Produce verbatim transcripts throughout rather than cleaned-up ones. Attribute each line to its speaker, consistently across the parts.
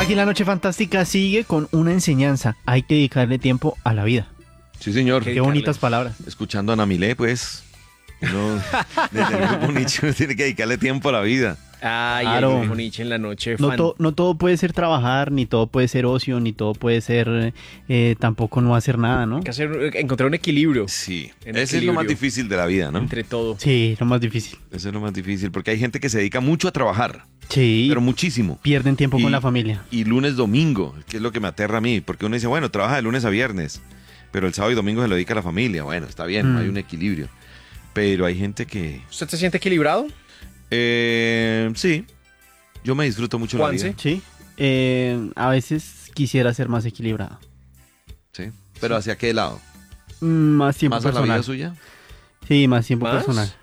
Speaker 1: Aquí la noche fantástica sigue con una enseñanza. Hay que dedicarle tiempo a la vida.
Speaker 2: Sí, señor.
Speaker 1: Qué bonitas palabras.
Speaker 2: Escuchando a Ana Milé, pues, uno, desde el grupo Nietzsche, uno tiene que dedicarle tiempo a la vida.
Speaker 3: Ay,
Speaker 1: Claro.
Speaker 3: el grupo Nietzsche en la noche.
Speaker 1: No,
Speaker 3: fan-
Speaker 1: to- no todo puede ser trabajar, ni todo puede ser ocio, ni todo puede ser eh, tampoco no hacer nada, ¿no?
Speaker 3: Hay que hacer, encontrar un equilibrio
Speaker 2: Sí,
Speaker 3: En
Speaker 2: ese es lo más
Speaker 3: equilibrio.
Speaker 2: difícil de la vida, ¿no?
Speaker 3: entre todo.
Speaker 1: Sí, lo más difícil.
Speaker 2: Eso es lo más difícil, porque hay gente que se dedica mucho a trabajar,
Speaker 1: Sí,
Speaker 2: pero muchísimo.
Speaker 1: pierden tiempo
Speaker 2: Y-
Speaker 1: con la familia.
Speaker 2: Y lunes, domingo, que es lo que me aterra a mí, porque uno dice, bueno, trabaja de lunes a viernes, pero el sábado y domingo se lo dedica a la familia. Bueno, está bien,
Speaker 1: Mm.
Speaker 2: hay un equilibrio. Pero hay gente que...
Speaker 3: ¿Usted se siente equilibrado?
Speaker 2: Eh, sí, yo me disfruto mucho la
Speaker 3: Juanse.
Speaker 2: vida.
Speaker 1: Sí, eh, a veces quisiera ser más equilibrado.
Speaker 2: Sí, pero ¿hacia qué lado?
Speaker 1: Mm, Más tiempo
Speaker 2: ¿Más a la vida
Speaker 1: personal.
Speaker 2: suya?
Speaker 1: Sí, más tiempo
Speaker 3: ¿Más?
Speaker 1: personal.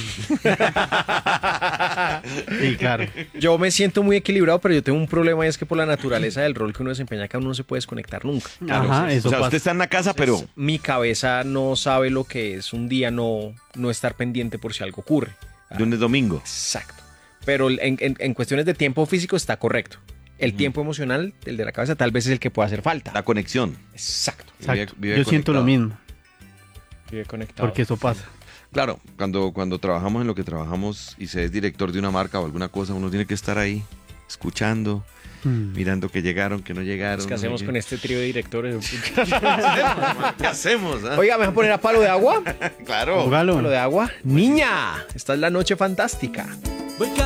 Speaker 1: Sí, claro.
Speaker 3: Yo me siento muy equilibrado, pero yo tengo un problema y es que por la naturaleza del rol que uno desempeña acá uno no se puede desconectar nunca.
Speaker 1: Ajá,
Speaker 2: sí.
Speaker 1: eso
Speaker 2: O sea,
Speaker 1: pasa.
Speaker 2: usted está en la casa, pero...
Speaker 3: Entonces, mi cabeza no sabe lo que es un día no, no estar pendiente por si algo ocurre. Ah,
Speaker 2: Lunes, domingo.
Speaker 3: Exacto. Pero en, en- en cuestiones de tiempo físico está correcto. El tiempo emocional, el de la cabeza, tal vez es el que puede hacer falta.
Speaker 2: La conexión.
Speaker 3: Exacto.
Speaker 1: Exacto.
Speaker 2: Vive- vive
Speaker 1: Yo siento lo
Speaker 2: conectado.
Speaker 1: mismo,
Speaker 3: Vive conectado.
Speaker 1: porque eso pasa.
Speaker 2: Claro, cuando, cuando trabajamos en lo que trabajamos y se es director de una marca o alguna cosa, uno tiene que estar ahí, escuchando,
Speaker 1: Mm.
Speaker 2: mirando que llegaron, que no llegaron.
Speaker 3: ¿Qué hacemos
Speaker 2: no
Speaker 3: con
Speaker 2: sé
Speaker 3: este trío de directores?
Speaker 2: qué. ¿Qué hacemos? ah?
Speaker 3: Oiga, ¿me voy a poner a palo de agua?
Speaker 2: Claro.
Speaker 1: Póngalo.
Speaker 3: Palo de agua. Niña, esta es la noche fantástica.